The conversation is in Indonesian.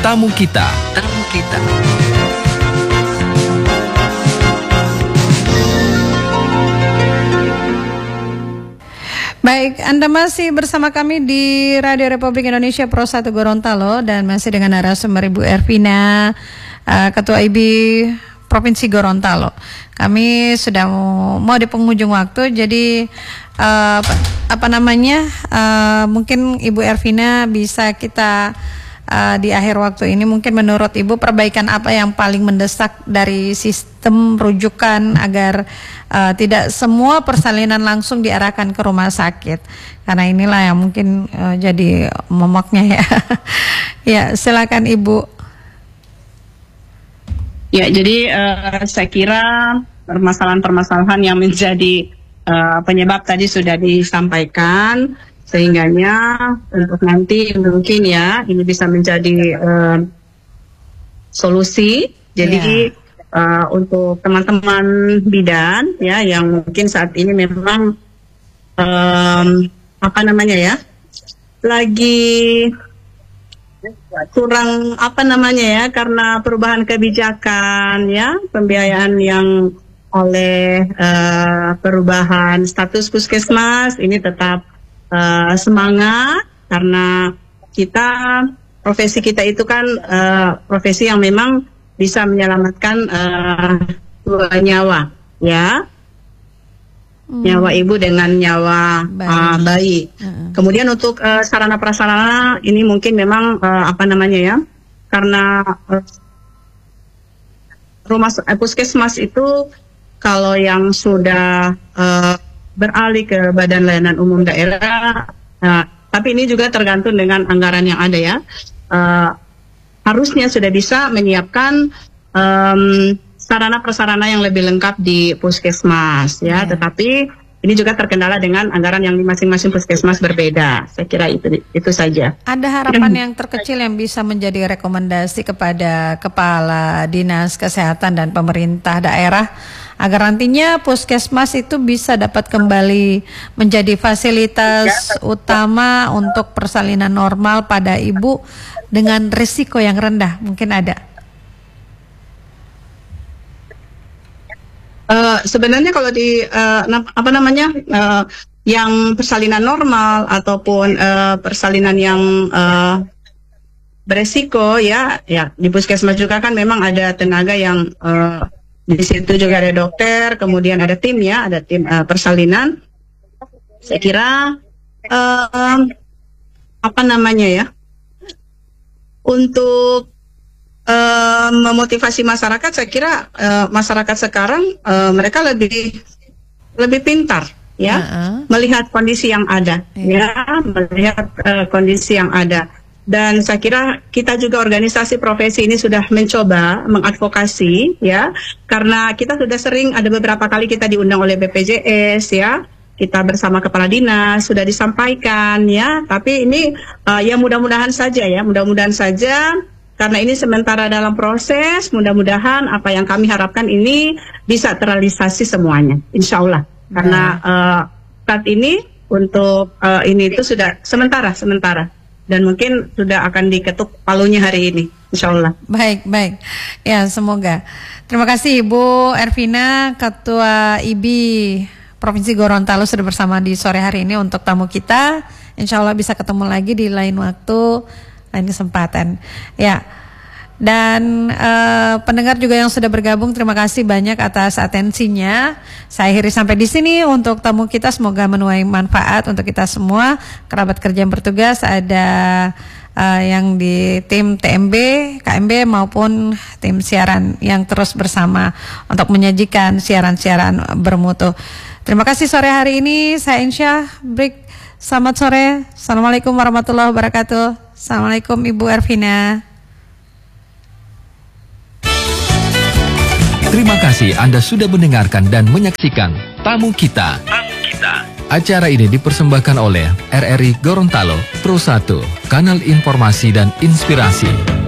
Tamu kita. Tamu kita. Baik, Anda masih bersama kami di Radio Republik Indonesia Pro 1 Gorontalo dan masih dengan narasumber Ibu Ervina, Ketua IBI Provinsi Gorontalo. Kami sudah mau di penghujung waktu, jadi mungkin Ibu Ervina bisa kita di akhir waktu ini mungkin menurut Ibu perbaikan apa yang paling mendesak dari sistem rujukan agar tidak semua persalinan langsung diarahkan ke rumah sakit, karena inilah yang mungkin jadi momoknya ya. Ya, silakan Ibu. Ya, jadi saya kira permasalahan-permasalahan yang menjadi penyebab tadi sudah disampaikan, sehingganya untuk nanti mungkin ya ini bisa menjadi solusi. Jadi untuk teman-teman bidan ya yang mungkin saat ini memang lagi kurang karena perubahan kebijakan ya, pembiayaan yang oleh perubahan status puskesmas ini tetap semangat, karena profesi kita itu kan profesi yang memang bisa menyelamatkan 2 nyawa ya, nyawa ibu dengan nyawa bayi. Kemudian untuk sarana prasarana ini mungkin memang karena rumah puskesmas itu kalau yang sudah beralih ke Badan Layanan Umum Daerah, tapi ini juga tergantung dengan anggaran yang ada ya. Harusnya sudah bisa menyiapkan sarana prasarana yang lebih lengkap di puskesmas ya, tetapi ini juga terkendala dengan anggaran yang di masing-masing puskesmas berbeda. Saya kira itu saja. Ada harapan yang terkecil yang bisa menjadi rekomendasi kepada Kepala Dinas Kesehatan dan pemerintah daerah agar nantinya puskesmas itu bisa dapat kembali menjadi fasilitas utama untuk persalinan normal pada ibu dengan risiko yang rendah, mungkin ada? Sebenarnya kalau di yang persalinan normal ataupun persalinan yang beresiko ya di puskesmas juga kan memang ada tenaga yang di situ juga ada dokter, kemudian ada tim ya, ada tim persalinan. Saya kira untuk memotivasi masyarakat, saya kira masyarakat sekarang mereka lebih pintar ya, melihat kondisi yang ada melihat kondisi yang ada. Dan saya kira kita juga organisasi profesi ini sudah mencoba mengadvokasi ya, karena kita sudah sering, ada beberapa kali kita diundang oleh BPJS ya, kita bersama kepala dinas sudah disampaikan ya, tapi ini ya mudah-mudahan saja karena ini sementara dalam proses, mudah-mudahan apa yang kami harapkan ini bisa terrealisasi semuanya, insya Allah. Karena saat ini untuk ini itu sudah sementara. Dan mungkin sudah akan diketuk palunya hari ini, insya Allah. Baik. Ya, semoga. Terima kasih Ibu Ervina, Ketua IBI Provinsi Gorontalo sudah bersama di sore hari ini untuk tamu kita. Insya Allah bisa ketemu lagi di lain waktu, lain kesempatan. Ya. Dan pendengar juga yang sudah bergabung, terima kasih banyak atas atensinya. Saya akhiri sampai di sini untuk tamu kita, semoga menuai manfaat untuk kita semua, kerabat kerja yang bertugas, ada yang di tim TMB, KMB maupun tim siaran yang terus bersama untuk menyajikan siaran-siaran bermutu. Terima kasih sore hari ini, saya Insya break. Selamat sore, Assalamualaikum warahmatullahi wabarakatuh. Assalamualaikum Ibu Ervina. Terima kasih Anda sudah mendengarkan dan menyaksikan Tamu Kita. Acara ini dipersembahkan oleh RRI Gorontalo Pro 1, kanal informasi dan inspirasi.